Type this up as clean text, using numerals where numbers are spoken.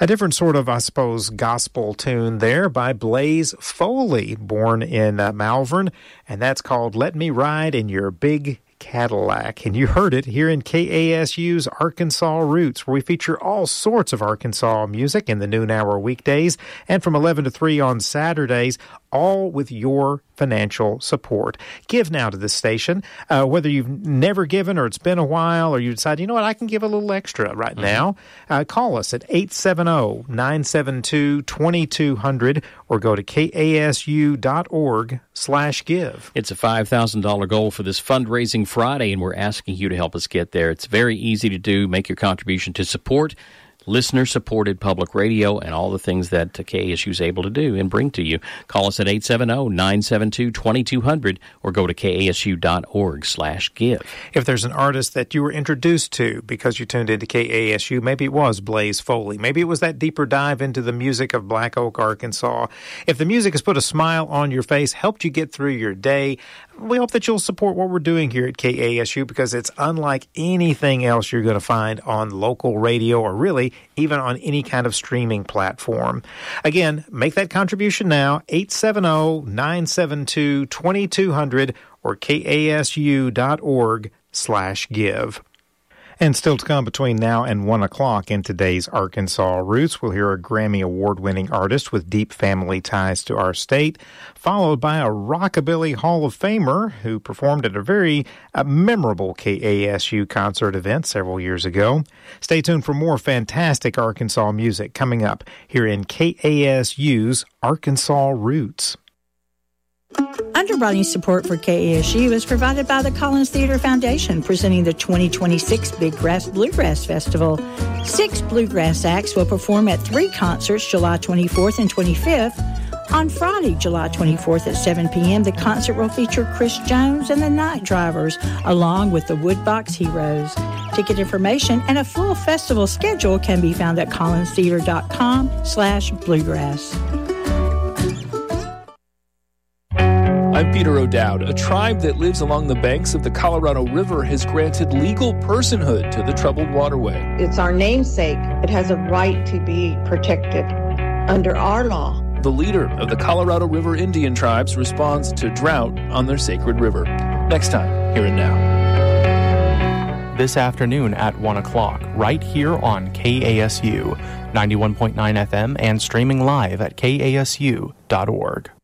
A different sort of, I suppose, gospel tune there by Blaze Foley, born in Malvern, and that's called Let Me Ride in Your Big Cadillac. And you heard it here in KASU's Arkansas Roots, where we feature all sorts of Arkansas music in the noon hour weekdays and from 11 to 3 on Saturdays, all with your financial support. Give now to this station, whether you've never given or it's been a while, or you decide, you know what, I can give a little extra right now. Call us at 870-972-2200 or go to kasu.org/give. It's a $5,000 goal for this fundraising Friday, and we're asking you to help us get there. It's very easy to do. Make your contribution to support listener-supported public radio and all the things that KASU is able to do and bring to you. Call us at 870-972-2200 or go to kasu.org/give. If there's an artist that you were introduced to because you tuned into KASU, maybe it was Blaze Foley. Maybe it was that deeper dive into the music of Black Oak, Arkansas. If the music has put a smile on your face, helped you get through your day, we hope that you'll support what we're doing here at KASU because it's unlike anything else you're going to find on local radio or really even on any kind of streaming platform. Again, make that contribution now, 870-972-2200 or kasu.org/give. And still to come between now and 1 o'clock in today's Arkansas Roots, we'll hear a Grammy Award-winning artist with deep family ties to our state, followed by a Rockabilly Hall of Famer who performed at a very memorable KASU concert event several years ago. Stay tuned for more fantastic Arkansas music coming up here in KASU's Arkansas Roots. Underwriting support for KASU is provided by the Collins Theater Foundation, presenting the 2026 Big Grass Bluegrass Festival. 6 bluegrass acts will perform at 3 concerts July 24th and 25th. On Friday, July 24th at 7 p.m., the concert will feature Chris Jones and the Night Drivers, along with the Woodbox Heroes. Ticket information and a full festival schedule can be found at collinstheater.com/bluegrass. I'm Peter O'Dowd. A tribe that lives along the banks of the Colorado River has granted legal personhood to the troubled waterway. It's our namesake. It has a right to be protected under our law. The leader of the Colorado River Indian tribes responds to drought on their sacred river. Next time, Here and Now. This afternoon at 1 o'clock, right here on KASU, 91.9 FM and streaming live at kasu.org.